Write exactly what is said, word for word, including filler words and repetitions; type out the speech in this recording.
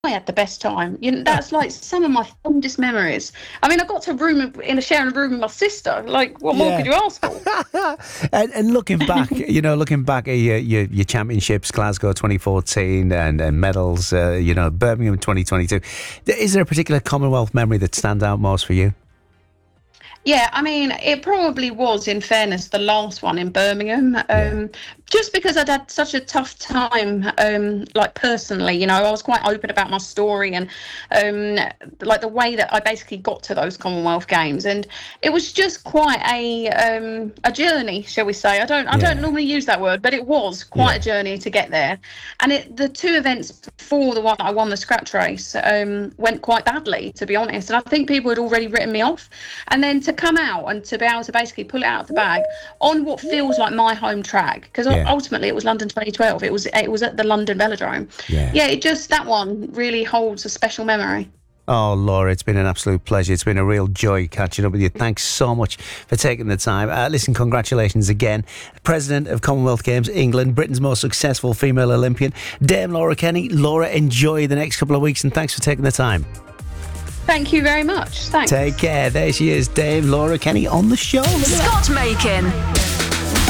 I had the best time. You know, that's like some of my fondest memories. I mean, I got to room in a sharing a room with my sister. Like, what more Yeah. could you ask for? and, and looking back, you know, looking back at your your, your championships, Glasgow twenty fourteen, and, and medals, uh, you know, Birmingham twenty twenty-two. Is there a particular Commonwealth memory that stands out most for you? Yeah, I mean, it probably was, in fairness, the last one in Birmingham. Yeah. Um, just because I'd had such a tough time, um, like personally, you know, I was quite open about my story and um, like the way that I basically got to those Commonwealth Games, and it was just quite a um, a journey, shall we say? I don't I Yeah. don't normally use that word, but it was quite Yeah. a journey to get there. And it, the two events before the one that I won, the scratch race, um, went quite badly, to be honest. And I think people had already written me off, and then to come out and to be able to basically pull it out of the bag on what feels like my home track, because Yeah. ultimately it was London twenty twelve. It was it was at the London Velodrome. Yeah. Yeah, it just, that one really holds a special memory. Oh, Laura, it's been an absolute pleasure. It's been a real joy catching up with you. Thanks so much for taking the time. Uh, listen, congratulations again. President of Commonwealth Games England, Britain's most successful female Olympian, Dame Laura Kenny. Laura, enjoy the next couple of weeks and thanks for taking the time. Thank you very much. Thanks. Take care. There she is, Dame Laura Kenny on the show. Scott Makin.